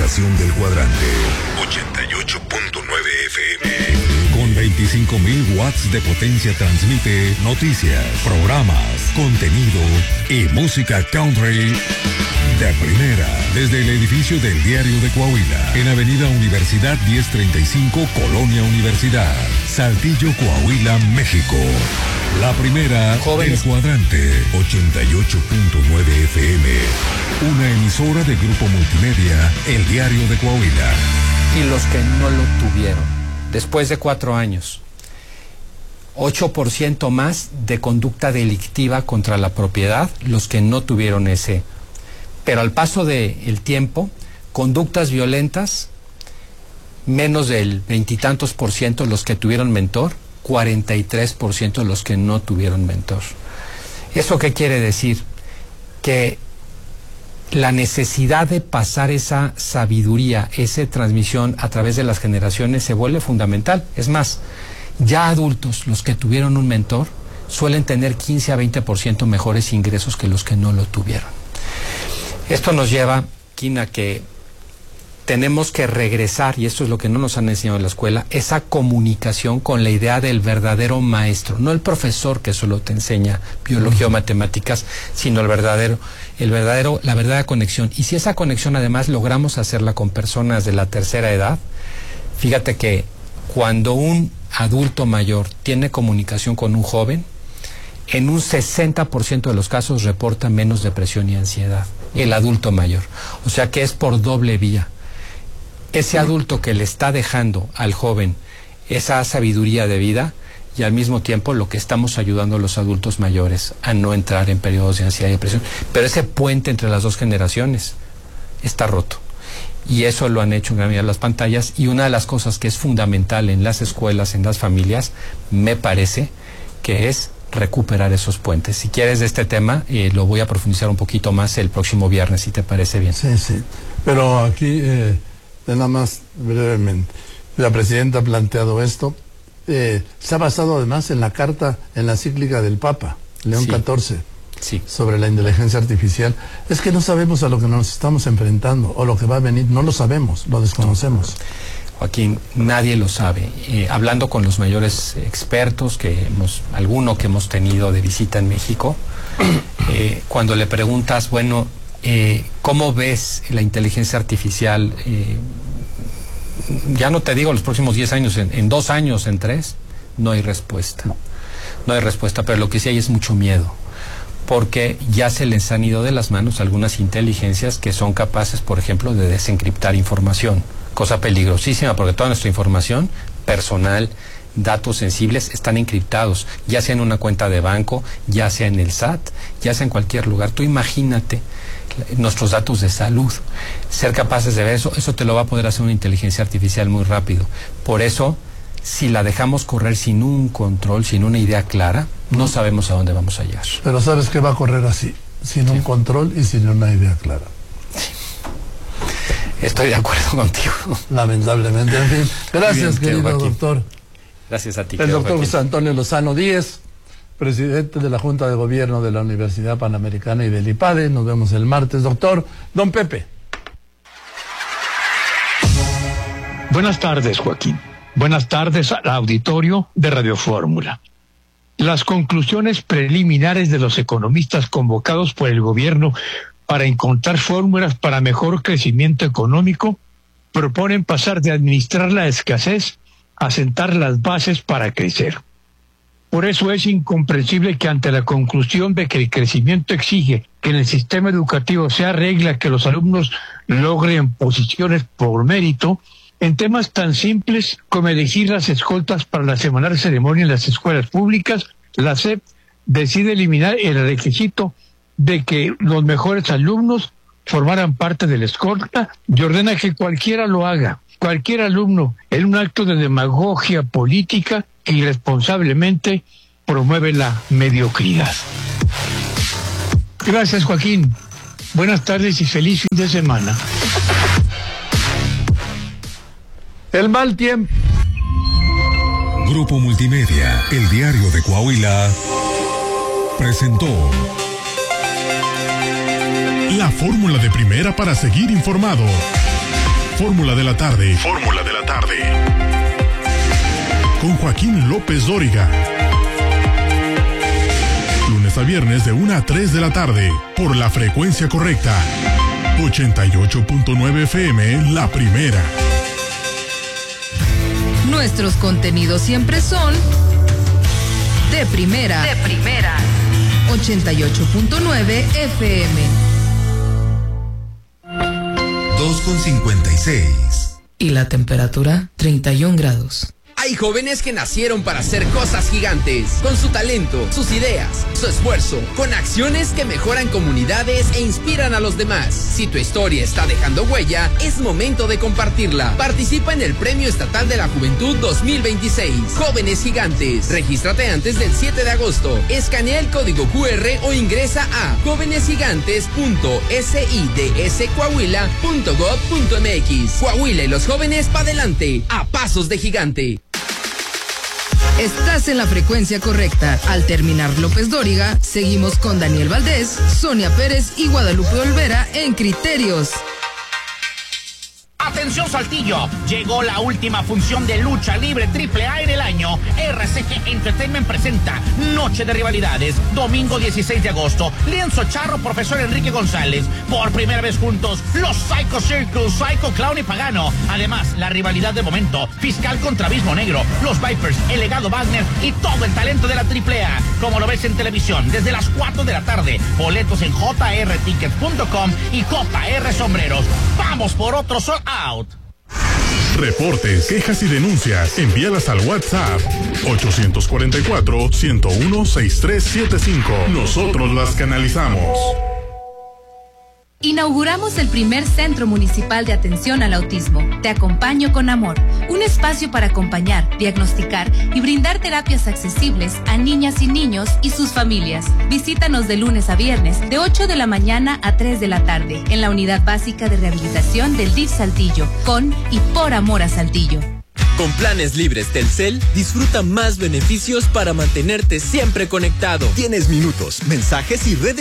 estación del cuadrante. 88.9 FM. Con 25.000 watts de potencia transmite noticias, programas, contenido y música country de primera. Desde el edificio del Diario de Coahuila, en Avenida Universidad 1035, Colonia Universidad, Saltillo, Coahuila, México. La primera del cuadrante, 88.9 FM. Una emisora de Grupo Multimedia, El Diario de Coahuila. Y los que no lo tuvieron, después de 4 años, 8% más de conducta delictiva contra la propiedad, los que no tuvieron ese. Pero al paso del tiempo, conductas violentas, menos del 20 y tantos % los que tuvieron mentor, 43% los que no tuvieron mentor. ¿Eso qué quiere decir? Que la necesidad de pasar esa sabiduría, esa transmisión a través de las generaciones se vuelve fundamental. Es más, ya adultos, los que tuvieron un mentor, suelen tener 15 a 20% mejores ingresos que los que no lo tuvieron. Esto nos lleva, Quina, que tenemos que regresar, y esto es lo que no nos han enseñado en la escuela, esa comunicación con la idea del verdadero maestro, no el profesor que solo te enseña biología o matemáticas, sino la verdadera conexión. Y si esa conexión además logramos hacerla con personas de la tercera edad, fíjate que cuando un adulto mayor tiene comunicación con un joven, en un 60% de los casos reporta menos depresión y ansiedad, el adulto mayor. O sea que es por doble vía. Ese adulto que le está dejando al joven esa sabiduría de vida, y al mismo tiempo lo que estamos ayudando a los adultos mayores a no entrar en periodos de ansiedad y depresión. Pero ese puente entre las dos generaciones está roto. Y eso lo han hecho en gran medida las pantallas, y una de las cosas que es fundamental en las escuelas, en las familias, me parece que es recuperar esos puentes. Si quieres de este tema, lo voy a profundizar un poquito más el próximo viernes, si te parece bien. Sí, sí. Pero aquí, nada más brevemente, la presidenta ha planteado esto. Se ha basado además en la carta, en la encíclica del Papa, León XIV, sobre la inteligencia artificial. Es que no sabemos a lo que nos estamos enfrentando, o lo que va a venir, no lo sabemos, lo desconocemos. Joaquín, nadie lo sabe. Hablando con los mayores expertos, alguno que hemos tenido de visita en México, cuando le preguntas, bueno, ¿cómo ves la inteligencia artificial? Ya no te digo los próximos 10 años, en 2 años, en 3, no hay respuesta. No hay respuesta, pero lo que sí hay es mucho miedo, porque ya se les han ido de las manos algunas inteligencias que son capaces, por ejemplo, de desencriptar información, cosa peligrosísima, porque toda nuestra información personal, datos sensibles, están encriptados, ya sea en una cuenta de banco, ya sea en el SAT, ya sea en cualquier lugar. Tú imagínate nuestros datos de salud, ser capaces de ver eso te lo va a poder hacer una inteligencia artificial muy rápido. Por eso, si la dejamos correr sin un control, sin una idea clara, no sabemos a dónde vamos a llegar. Pero ¿sabes qué va a correr así? Sin un control y sin una idea clara. Estoy de acuerdo contigo. Lamentablemente, en fin. Gracias, querido doctor. Gracias a ti. El doctor José Antonio Lozano Díez, presidente de la Junta de Gobierno de la Universidad Panamericana y del IPADE. Nos vemos el martes, doctor. Don Pepe. Buenas tardes, Joaquín. Buenas tardes al auditorio de Radio Fórmula. Las conclusiones preliminares de los economistas convocados por el gobierno para encontrar fórmulas para mejor crecimiento económico proponen pasar de administrar la escasez a sentar las bases para crecer. Por eso es incomprensible que ante la conclusión de que el crecimiento exige que en el sistema educativo sea regla que los alumnos logren posiciones por mérito, en temas tan simples como elegir las escoltas para la semanal ceremonia en las escuelas públicas, la SEP decide eliminar el requisito de que los mejores alumnos formaran parte de la escolta y ordena que cualquiera lo haga, cualquier alumno, en un acto de demagogia política que irresponsablemente promueve la mediocridad. Gracias, Joaquín. Buenas tardes y feliz fin de semana. El mal tiempo. Grupo Multimedia, El Diario de Coahuila, presentó la fórmula de primera para seguir informado. Fórmula de la tarde. Fórmula de la tarde. Con Joaquín López Dóriga. Lunes a viernes de 1 a 3 de la tarde. Por la frecuencia correcta. 88.9 FM, La Primera. Nuestros contenidos siempre son de primera. De primera. 88.9 FM. 2:56. Y la temperatura, 31 grados. Hay jóvenes que nacieron para hacer cosas gigantes, con su talento, sus ideas, su esfuerzo, con acciones que mejoran comunidades e inspiran a los demás. Si tu historia está dejando huella, es momento de compartirla. Participa en el Premio Estatal de la Juventud 2026. Jóvenes Gigantes. Regístrate antes del 7 de agosto. Escanea el código QR o ingresa a jovenesgigantes.sidscoahuila.gov.mx. Coahuila y los jóvenes pa' adelante, a pasos de gigante. Estás en la frecuencia correcta. Al terminar López Dóriga, seguimos con Daniel Valdés, Sonia Pérez y Guadalupe Olvera en Criterios. Atención Saltillo, llegó la última función de lucha libre AAA en el año. RCG Entertainment presenta Noche de Rivalidades, domingo 16 de agosto, lienzo charro, profesor Enrique González. Por primera vez juntos, los Psycho Circus, Psycho Clown y Pagano. Además, la rivalidad de momento, Fiscal contra Abismo Negro, los Vipers, el legado Wagner y todo el talento de la AAA. Como lo ves en televisión, desde las 4 de la tarde. Boletos en jrtickets.com y JR Sombreros. Vamos por otro Sold Out. Reportes, quejas y denuncias, envíalas al WhatsApp 844-101-6375. Nosotros las canalizamos. Inauguramos el primer Centro Municipal de Atención al Autismo. Te acompaño con amor. Un espacio para acompañar, diagnosticar y brindar terapias accesibles a niñas y niños y sus familias. Visítanos de lunes a viernes, de 8 de la mañana a 3 de la tarde, en la Unidad Básica de Rehabilitación del DIF Saltillo, con y por amor a Saltillo. Con planes libres Telcel, disfruta más beneficios para mantenerte siempre conectado. Tienes minutos, mensajes y redes